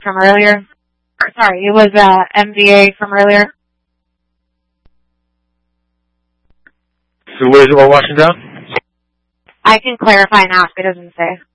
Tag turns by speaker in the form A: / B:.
A: from earlier. Sorry, it was MVA from earlier.
B: So where's it all washing down?
A: I can clarify now if it doesn't say.